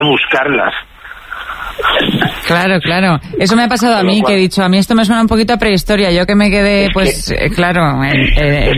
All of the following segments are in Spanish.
buscarlas. Claro. Eso me ha pasado a mí, que he dicho, a mí esto me suena un poquito a prehistoria. Yo que me quedé, claro... En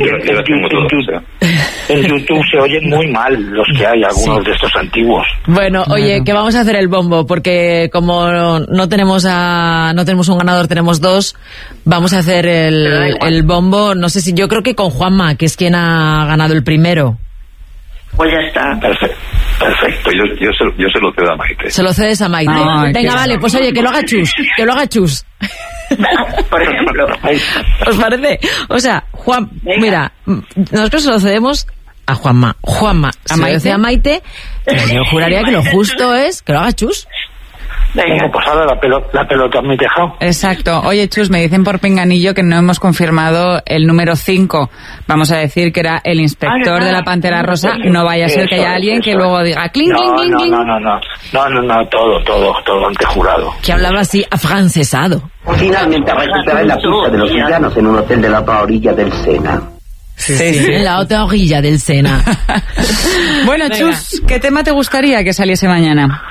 YouTube se oyen muy mal los que hay, algunos de estos antiguos. Bueno, oye, que vamos a hacer el bombo, porque como no tenemos un ganador, tenemos dos, vamos a hacer el bombo, no sé si, yo creo que con Juanma, que es quien ha ganado el primero. Pues ya está. Perfecto. Yo se lo cedo a Maite. Se lo cedes a Maite. Venga, vale, pues oye, que lo haga Chus. Por ejemplo. ¿Os parece? O sea, Juan, venga. Mira, nosotros se lo cedemos a Juanma. Se lo cede a Maite. Yo juraría que lo justo es que lo haga Chus. Venga, pues ahora la pelota en mi tejado. Exacto. Oye, Chus, me dicen por pinganillo que no hemos confirmado el número 5. Vamos a decir que era el inspector de la Pantera Rosa. No vaya a ser que haya alguien que luego diga cling, cling, cling, cling. No, todo ante jurado. Que hablaba así afrancesado. Finalmente recuperé la pista de los villanos en un hotel de la otra orilla del Sena. Sí. En la otra orilla del Sena. Bueno, Chus, ¿qué tema te gustaría que saliese mañana?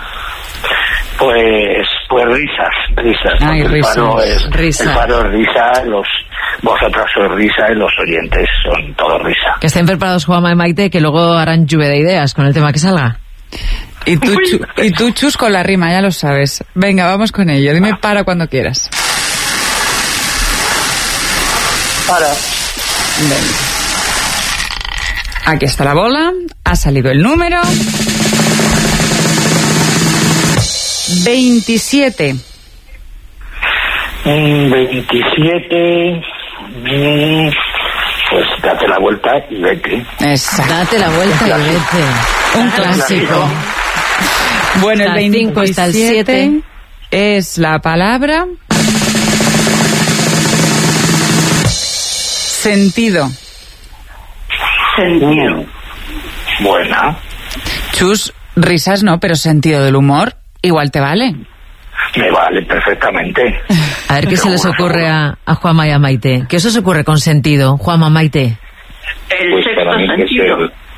Pues risas. Ay, risas. El faro es risa, vosotras sois risa y los oyentes son todos risa. Que estén preparados Juanma y Maite, que luego harán lluvia de ideas con el tema que salga. Y tú, Chus, con la rima, ya lo sabes. Venga, vamos con ello. Dime para cuando quieras. Para. Venga. Aquí está la bola. Ha salido el número... 27. 27. Pues date la vuelta y vete. Exacto. Date la vuelta y vete. Un clásico. Bueno, el 25 está el 7. Es la palabra... Sentido. Buena. Chus, risas no, pero sentido del humor igual te vale. Me vale perfectamente. A ver qué se les ocurre a Juanma y a Maite. ¿Qué os ocurre con sentido, Juanma, Maite? El sexto sentido.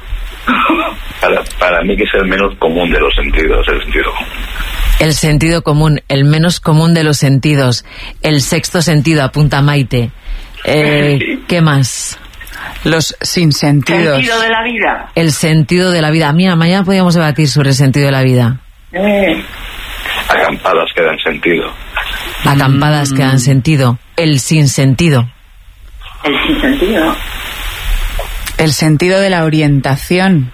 Para mí que es el menos común de los sentidos, el sentido. El sentido común, el menos común de los sentidos. El sexto sentido, apunta Maite. ¿Qué más? Los sinsentidos. Sentido de la vida. El sentido de la vida. Mira, mañana podríamos debatir sobre el sentido de la vida. Acampadas que dan sentido. Acampadas que dan sentido. El sinsentido. El sinsentido. El sentido de la orientación.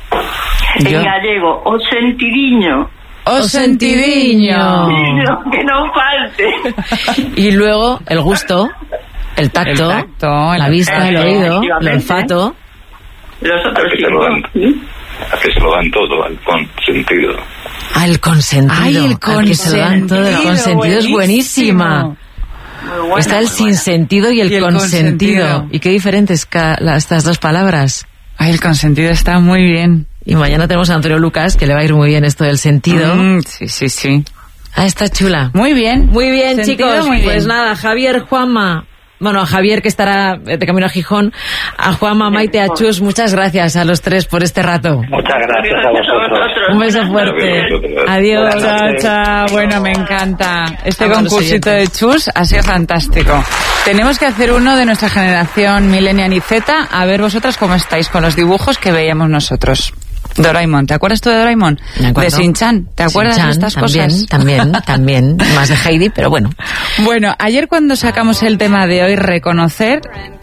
En gallego, o sentidiño. ¡O sentidiño! Que no falte. Y luego, el gusto, el tacto, la vista, el oído, el olfato. Los otros A que se lo dan todo al consentido. Ah, el consentido. Ay, el consentido. Que se lo dan todo. El consentido es buenísima. Está el sinsentido y el consentido. ¿Y qué diferentes estas dos palabras? Ay, el consentido está muy bien. Y mañana tenemos a Antonio Lucas, que le va a ir muy bien esto del sentido. Sí. Ah, está chula. Muy bien. Muy bien, sentido, chicos. Muy bien. Pues nada, Javier, Juanma... Bueno, a Javier, que estará de camino a Gijón, a Juanma, Maite, a Chus, muchas gracias a los tres por este rato. Muchas gracias a vosotros. Un beso fuerte. Adiós. Chao. Bueno, me encanta. Este concursito de Chus ha sido fantástico. Tenemos que hacer uno de nuestra generación Millennial y Z, a ver vosotras cómo estáis con los dibujos que veíamos nosotros. Doraemon, ¿te acuerdas tú de Doraemon? De Shin-Chan, ¿te acuerdas de estas cosas? También, más de Heidi, pero bueno. Bueno, ayer cuando sacamos el tema de hoy, reconocer,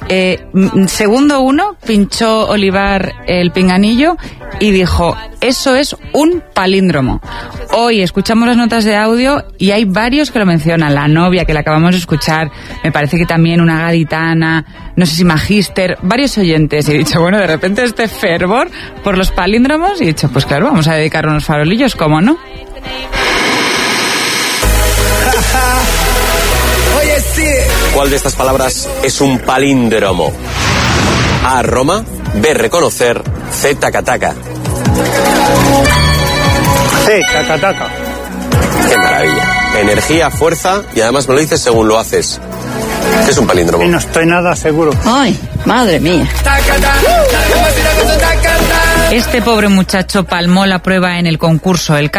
segundo uno, pinchó Olivar el pinganillo y dijo, eso es un palíndromo. Hoy escuchamos las notas de audio y hay varios que lo mencionan. La novia, que la acabamos de escuchar, me parece que también una gaditana, no sé si Magister, varios oyentes. Y he dicho, bueno, de repente este fervor por los palíndromos, y he dicho, pues claro, vamos a dedicar unos farolillos, ¿cómo no? Oye, sí. ¿Cuál de estas palabras es un palíndromo? A, Roma. B, reconocer. C, tacataca. C, tacataca. Qué maravilla. Energía, fuerza, y además me lo dices según lo haces. ¿Qué es un palíndromo? No estoy nada seguro. Ay, madre mía. Este pobre muchacho palmó la prueba en el concurso El